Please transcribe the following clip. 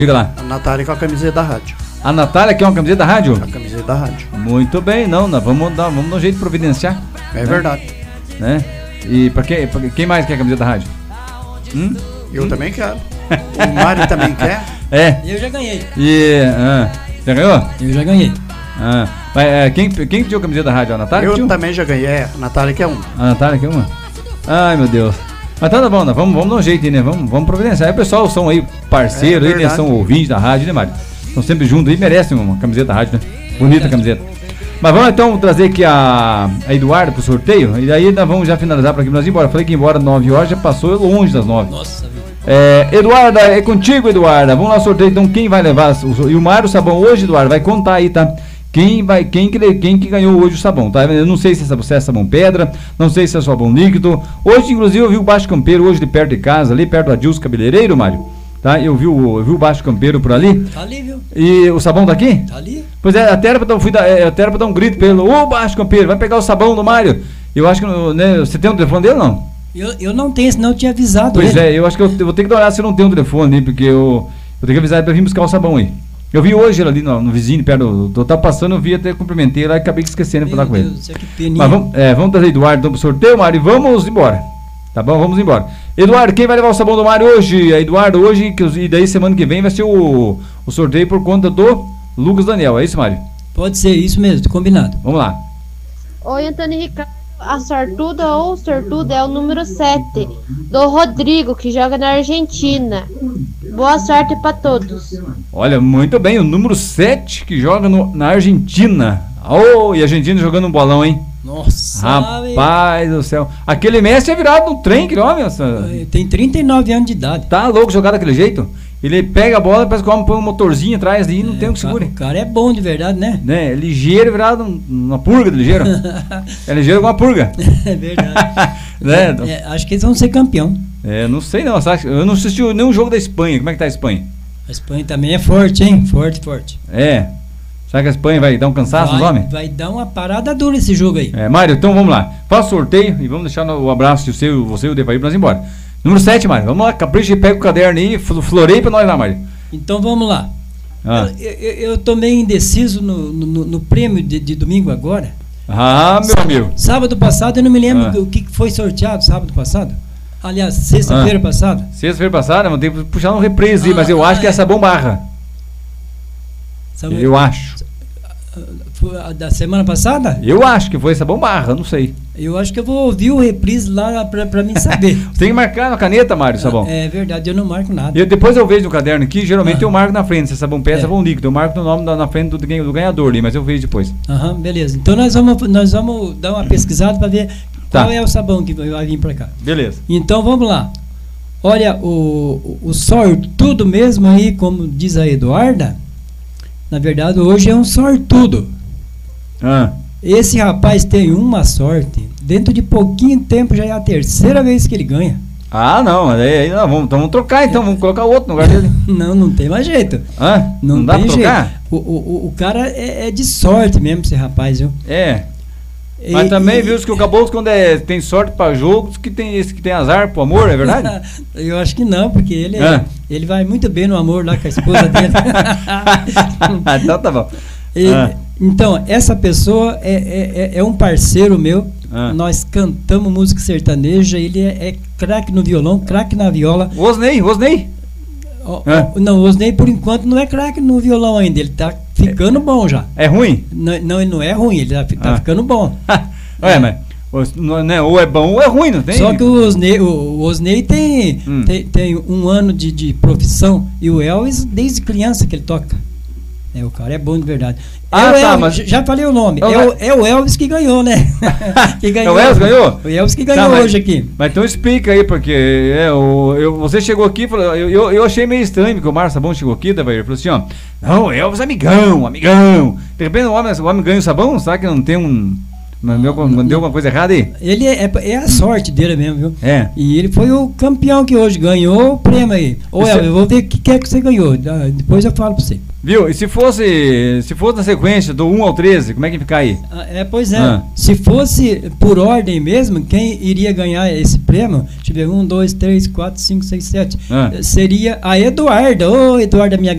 Diga lá. A Natália com a camiseta da rádio. A Natália quer uma camiseta da rádio? A camiseta da rádio. Muito bem, não, nós vamos dar um jeito de providenciar. É, né? Verdade. Né? E pra quem mais quer a camiseta da rádio? Eu também quero. O Mário também quer? É. Eu já ganhei. Já ganhou? Eu já ganhei. Quem pediu a camiseta da rádio? A Natália? Eu também já ganhei. A Natália quer uma. A Natália quer uma? Ai, meu Deus. Mas tá bom, né? Vamos dar um jeito aí, né? Vamos providenciar. Aí o pessoal são aí parceiros, aí, né? São ouvintes da rádio, né, Mário? Estão sempre juntos aí, merecem uma camiseta da rádio, né? Bonita a camiseta. Mas vamos então trazer aqui a Eduarda pro sorteio. E aí nós vamos já finalizar para aqui, nós ir embora. Falei que ia embora 9 horas, já passou longe das 9. Nossa, Eduarda, é contigo, Eduarda. Vamos lá, sorteio. Então, quem vai levar? E o Mário Sabão hoje, Eduarda, vai contar aí, tá? Quem que ganhou hoje o sabão, tá? Eu não sei se é sabão pedra, não sei se é sabão líquido. Hoje, inclusive, eu vi o Baixo Campeiro, hoje de perto de casa, ali perto do Adilson Cabeleireiro, Mário. Tá? Eu vi o Baixo Campeiro por ali. Tá ali, viu? E o sabão tá aqui? Tá ali. Pois é, até era pra dar um grito pra ele. Ô, Baixo Campeiro, vai pegar o sabão do Mário. Eu acho que, né, você tem o telefone dele ou não? Eu não tenho, senão eu tinha avisado. Pois ele. Eu acho que eu vou ter que dar uma olhada se eu não tenho o telefone ali, porque eu tenho que avisar ele pra vir buscar o sabão aí. Eu vi hoje ele ali no vizinho, perto do. Eu tava passando, eu vi, até cumprimentei lá e acabei esquecendo de falar com ele. Mas vamos trazer Eduardo então pro sorteio, Mário, e vamos embora. Tá bom? Vamos embora. Eduardo, quem vai levar o sabão do Mário hoje? Eduardo, hoje, e daí semana que vem vai ser o sorteio por conta do Lucas Daniel, é isso, Mário? Pode ser, isso mesmo, combinado. Vamos lá. Oi, Antônio Ricardo. A sortuda ou sortuda é o número 7, do Rodrigo, que joga na Argentina. Boa sorte para todos. Olha, muito bem, o número 7 que joga na Argentina. Oh, e a Argentina jogando um bolão, hein? Nossa, rapaz do céu. Aquele Messi é virado no trem, que homem. Tem 39 anos de idade. Tá louco jogar daquele jeito? Ele pega a bola, parece que o homem põe um motorzinho atrás e não tem o que segure. O cara é bom de verdade, né? É ligeiro, virado uma purga de ligeiro. É ligeiro com uma purga. É verdade. Né? Acho que eles vão ser campeão. Não sei não. Eu não assisti nenhum jogo da Espanha. Como é que tá a Espanha? A Espanha também é forte, hein? Forte. Será que a Espanha vai dar um cansaço nos homens? Vai dar uma parada dura esse jogo aí. Mário, então vamos lá. Faça o sorteio e vamos deixar o abraço de você e o Devair pra nós ir embora. Número 7, Mário. Vamos lá, capricha e pega o caderno aí, floreia pra nós lá, Mário. Então vamos lá. Eu tô meio indeciso no prêmio de domingo agora. Meu amigo. Sábado passado, eu não me lembro o que foi sorteado sábado passado. Aliás, sexta-feira passada. Sexta-feira passada, vamos ter que puxar um reprise aí, mas eu acho que é essa bombarra. Eu acho. Da semana passada? Eu acho que foi essa bombarra, não sei. Eu acho que eu vou ouvir o reprise lá pra mim saber. Você tem que marcar na caneta, Mário, sabão. É verdade, eu não marco nada. Depois eu vejo no caderno aqui, geralmente eu marco na frente, se é sabão pedra, sabão líquido. Eu marco o nome na frente do ganhador ali, mas eu vejo depois. Beleza. Então nós vamos dar uma pesquisada para ver qual é o sabão que vai vir pra cá. Beleza. Então vamos lá. Olha, o sortudo mesmo aí, como diz a Eduarda, na verdade hoje é um sortudo. Esse rapaz tem uma sorte. Dentro de pouquinho tempo já é a terceira vez que ele ganha. Não, aí vamos trocar então, vamos colocar outro no lugar dele. Não tem mais jeito. Não dá pra trocar? O cara é de sorte mesmo, esse rapaz, viu? Mas também viu que o caboclo, quando tem sorte pra jogos, que tem esse que tem azar pro amor, é verdade? Eu acho que não, porque ele vai muito bem no amor lá com a esposa dele. Então tá bom. Então, essa pessoa é um parceiro meu. Nós cantamos música sertaneja. Ele é craque no violão, craque na viola. Osney? Não, o Osney por enquanto não é craque no violão ainda. Ele tá ficando bom já. É ruim? Não, ele não é ruim, ele tá ficando bom. Mas ou é bom ou é ruim, não tem? Só que o Osney tem 1 ano de profissão. E o Elvis, desde criança que ele toca. O cara é bom de verdade. Mas já falei o nome. É o Elvis que ganhou, né? O Elvis ganhou? O Elvis que ganhou hoje aqui. Mas então explica aí, porque você chegou aqui, eu achei meio estranho, porque o Márcio Sabão chegou aqui, ele falou assim, não, Elvis amigão. De repente o homem ganha o sabão, sabe que não tem deu alguma coisa errada aí? Ele é a sorte dele mesmo, viu? E ele foi o campeão que hoje ganhou o prêmio aí. Elvis, eu vou ver o que é que você ganhou. Depois eu falo pra você. Viu? E se fosse na sequência do 1 ao 13, como é que fica aí? Pois é. Se fosse por ordem mesmo, quem iria ganhar esse prêmio, deixa eu ver, 1, 2, 3, 4, 5, 6, 7, seria a Eduarda. Ô, Eduarda, minha